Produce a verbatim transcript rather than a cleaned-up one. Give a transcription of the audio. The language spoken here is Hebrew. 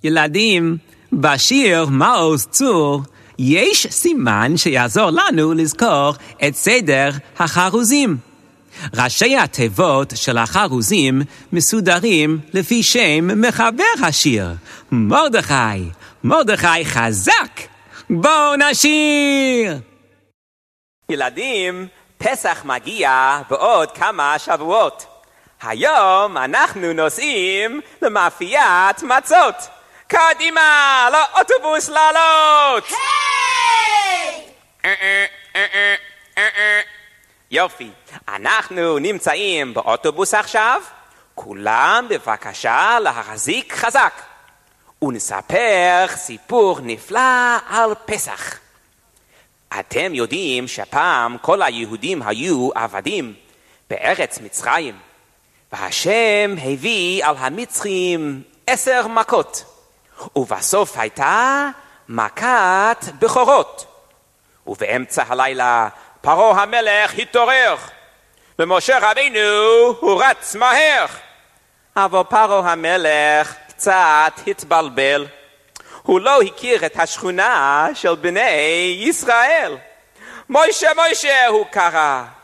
ילדים, בשיר מעוז צור יש סימן שיעזור לנו לזכור את סדר החרוזים. ראשי התיבות של החרוזים מסודרים לפי שם מחבר השיר, מרדכי. מרדכי חזק, בואו נשיר! ילדים, פסח מגיע בעוד כמה שבועות. היום אנחנו נוסעים למאפיית מצות. קדימה, לאוטובוס לעלות! היי! יופי, אנחנו נמצאים באוטובוס עכשיו. כולם בבקשה להחזיק חזק. ונספר סיפור נפלא על פסח. אתם יודעים שפעם כל היהודים היו עבדים בארץ מצרים. והשם הביא על המצרים עשר מכות. ובסוף הייתה מכת בכורות. ובאמצע הלילה פרעה המלך התעורר. ומשה רבינו הוא רץ מהר. אבל פרעה המלך קצת התבלבל. הוא לא הכיר את השכונה של בני ישראל. מוישה מוישה הוא קרא.